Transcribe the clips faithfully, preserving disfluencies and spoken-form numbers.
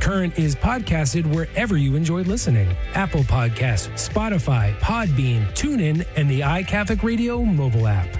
Current is podcasted wherever you enjoy listening. Apple Podcasts, Spotify, Podbean, TuneIn, and the iCatholic Radio mobile app.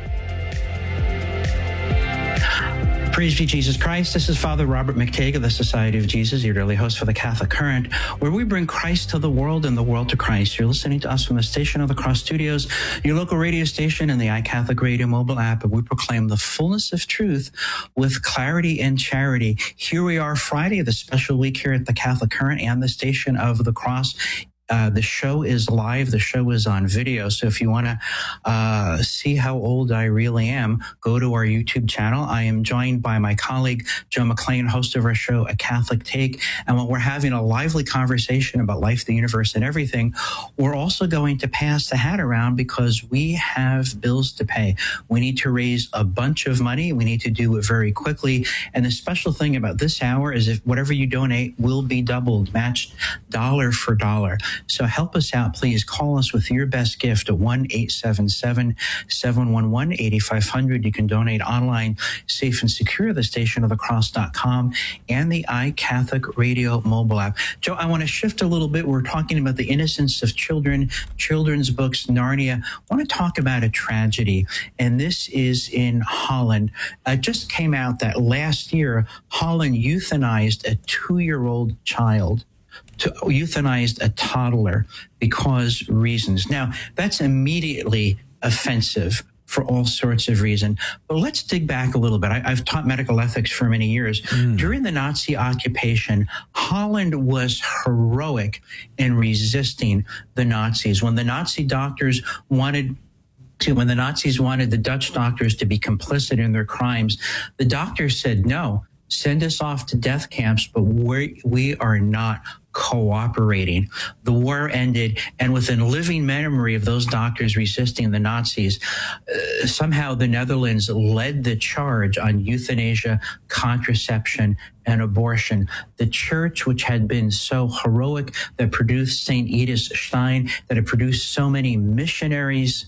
Praise be Jesus Christ. This is Father Robert McTague of the Society of Jesus, your daily host for the Catholic Current, where we bring Christ to the world and the world to Christ. You're listening to us from the Station of the Cross Studios, your local radio station, and the iCatholic Radio mobile app, and we proclaim the fullness of truth with clarity and charity. Here we are Friday, the special week here at the Catholic Current and the Station of the Cross. Uh, the show is live. The show is on video. So if you want to uh, see how old I really am, go to our YouTube channel. I am joined by my colleague, Joe McLean, host of our show, A Catholic Take. And while we're having a lively conversation about life, the universe, and everything, we're also going to pass the hat around because we have bills to pay. We need to raise a bunch of money. We need to do it very quickly. And the special thing about this hour is if whatever you donate will be doubled, matched dollar for dollar. So help us out, please. Call us with your best gift at one eight seven seven, seven one one, eight five zero zero. You can donate online, safe and secure, the station of the cross dot com and the iCatholic Radio mobile app. Joe, I want to shift a little bit. We're talking about the innocence of children, children's books, Narnia. I want to talk about a tragedy, and this is in Holland. It just came out that last year, Holland euthanized a two-year-old child. To euthanized a toddler because reasons. Now, that's immediately offensive for all sorts of reasons. But let's dig back a little bit. I, I've taught medical ethics for many years. Mm. During the Nazi occupation, Holland was heroic in resisting the Nazis. When the Nazi doctors wanted to, when the Nazis wanted the Dutch doctors to be complicit in their crimes, the doctors said, no, send us off to death camps, but we we are not cooperating. The war ended, and within living memory of those doctors resisting the Nazis, uh, somehow the Netherlands led the charge on euthanasia, contraception, and abortion. The church, which had been so heroic, that produced Saint Edith Stein, that had produced so many missionaries,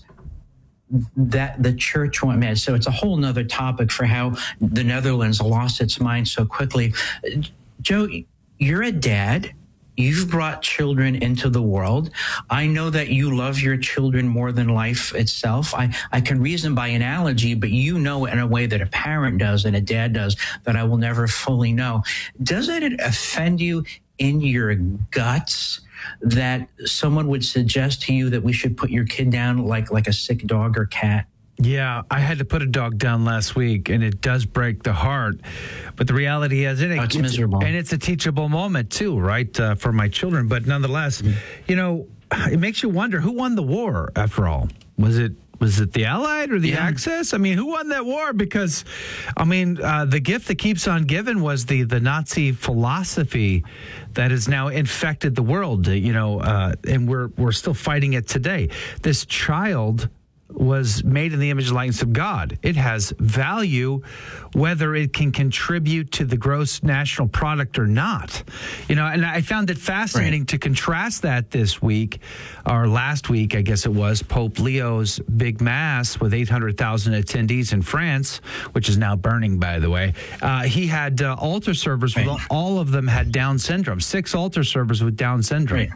that the church went mad. So it's a whole nother topic for how the Netherlands lost its mind so quickly. Joe, you're a dad. You've brought children into the world. I know that you love your children more than life itself. I, I can reason by analogy, but you know in a way that a parent does and a dad does that I will never fully know. Doesn't it offend you in your guts that someone would suggest to you that we should put your kid down like like a sick dog or cat? Yeah, I had to put a dog down last week, and it does break the heart. But the reality is, it, oh, it's, it's miserable. And it's a teachable moment, too, right, uh, for my children. But nonetheless, mm-hmm. you know, it makes you wonder, who won the war, after all? Was it Was it the Allied or the yeah. Axis? I mean, who won that war? Because, I mean, uh, the gift that keeps on giving was the, the Nazi philosophy that has now infected the world, you know, uh, and we're we're still fighting it today. This child was made in the image and likeness of God. It has value, whether it can contribute to the gross national product or not. You know, and I found it fascinating right. to contrast that this week, or last week, I guess it was, Pope Leo's big mass with eight hundred thousand attendees in France, which is now burning, by the way. Uh, he had uh, altar servers, right. with all of them had Down syndrome, six altar servers with Down syndrome. Right.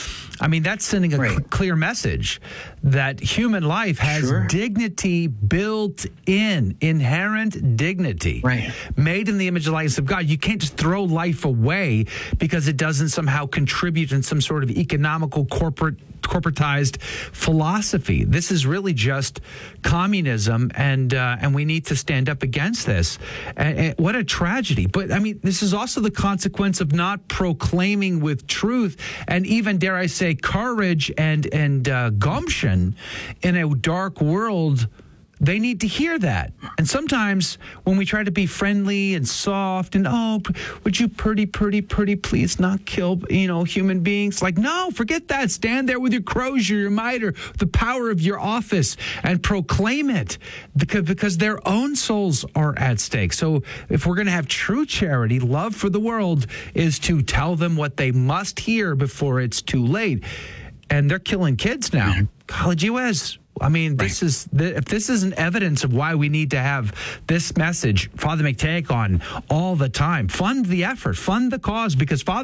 I mean, that's sending a right. cl- clear message that human life has sure. dignity built in, inherent dignity, right. made in the image and likeness of God. You can't just throw life away because it doesn't somehow contribute in some sort of economical, corporate, corporatized philosophy. This is really just communism, and uh, and we need to stand up against this. And, and what a tragedy. But, I mean, this is also the consequence of not proclaiming with truth and even, dare I say, courage and and uh, gumption in a dark world. They need to hear that. And sometimes when we try to be friendly and soft and, oh, would you pretty, pretty, pretty please not kill, you know, human beings? Like, no, forget that. Stand there with your crozier, your mitre, the power of your office, and proclaim it because, because their own souls are at stake. So if we're going to have true charity, love for the world is to tell them what they must hear before it's too late. And they're killing kids now. Mm-hmm. College U S I mean, this right. is the, if this isn't evidence of why we need to have this message, Father McTague, on all the time. Fund the effort, fund the cause, because Father